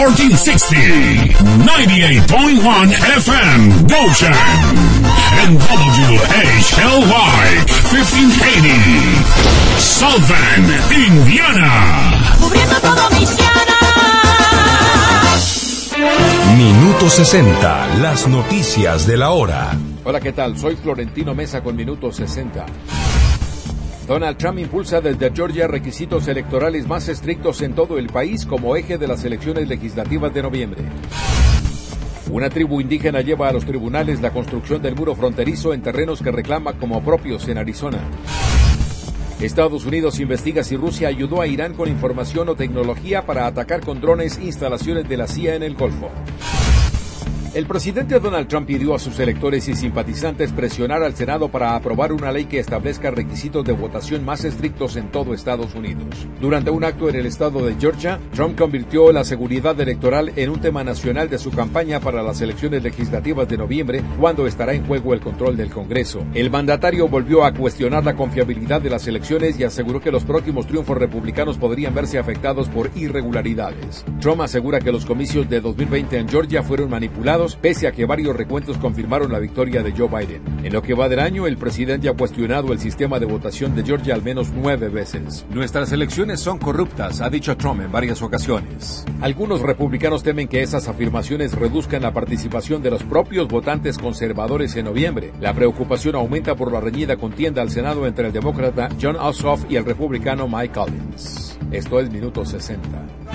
1460, 98.1 FM, Goshen, and WHLY 1580, South Bend, Indiana. Cubriendo todo Michiana. Minuto 60, las noticias de la hora. Hola, ¿qué tal? Soy Florentino Mesa con Minuto 60. Donald Trump impulsa desde Georgia requisitos electorales más estrictos en todo el país como eje de las elecciones legislativas de noviembre. Una tribu indígena lleva a los tribunales la construcción del muro fronterizo en terrenos que reclama como propios en Arizona. Estados Unidos investiga si Rusia ayudó a Irán con información o tecnología para atacar con drones instalaciones de la CIA en el Golfo. El presidente Donald Trump pidió a sus electores y simpatizantes presionar al Senado para aprobar una ley que establezca requisitos de votación más estrictos en todo Estados Unidos. Durante un acto en el estado de Georgia, Trump convirtió la seguridad electoral en un tema nacional de su campaña para las elecciones legislativas de noviembre, cuando estará en juego el control del Congreso. El mandatario volvió a cuestionar la confiabilidad de las elecciones y aseguró que los próximos triunfos republicanos podrían verse afectados por irregularidades. Trump asegura que los comicios de 2020 en Georgia fueron manipulados, pese a que varios recuentos confirmaron la victoria de Joe Biden. En lo que va del año, el presidente ha cuestionado el sistema de votación de Georgia al menos 9 veces. Nuestras elecciones son corruptas, ha dicho Trump en varias ocasiones. Algunos republicanos temen que esas afirmaciones reduzcan la participación de los propios votantes conservadores en noviembre. La preocupación aumenta por la reñida contienda al Senado entre el demócrata Jon Ossoff y el republicano Mike Collins. Esto es Minuto 60.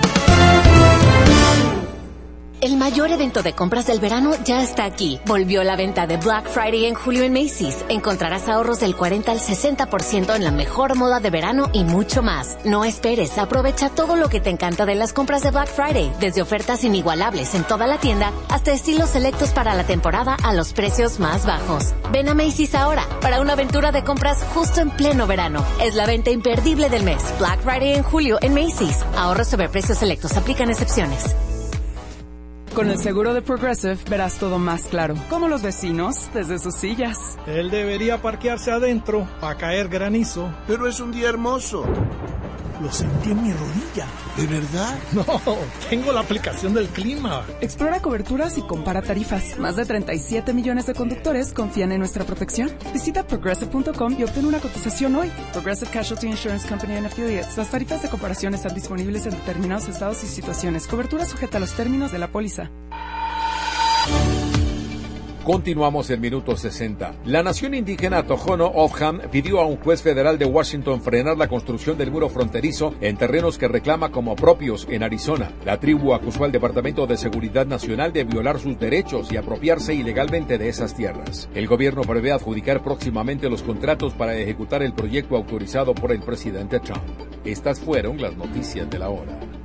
El mayor evento de compras del verano ya está aquí. Volvió la venta de Black Friday en julio en Macy's. Encontrarás ahorros del 40 al 60% en la mejor moda de verano y mucho más. No esperes, aprovecha todo lo que te encanta de las compras de Black Friday, desde ofertas inigualables en toda la tienda hasta estilos selectos para la temporada a los precios más bajos. Ven a Macy's ahora para una aventura de compras justo en pleno verano. Es la venta imperdible del mes. Black Friday en julio en Macy's. Ahorros sobre precios selectos. Aplican excepciones. Con el seguro de Progressive verás todo más claro, como los vecinos desde sus sillas. Él debería parquearse adentro para caer granizo. Pero es un día hermoso. Lo sentí en mi rodilla. ¿De verdad? No, tengo la aplicación del clima. Explora coberturas y compara tarifas. Más de 37 millones de conductores confían en nuestra protección. Visita Progressive.com y obtén una cotización hoy. Progressive Casualty Insurance Company and Affiliates. Las tarifas de comparación están disponibles en determinados estados y situaciones. Cobertura sujeta a los términos de la póliza. Continuamos en Minuto 60. La nación indígena Tohono O'odham pidió a un juez federal de Washington frenar la construcción del muro fronterizo en terrenos que reclama como propios en Arizona. La tribu acusó al Departamento de Seguridad Nacional de violar sus derechos y apropiarse ilegalmente de esas tierras. El gobierno prevé adjudicar próximamente los contratos para ejecutar el proyecto autorizado por el presidente Trump. Estas fueron las noticias de la hora.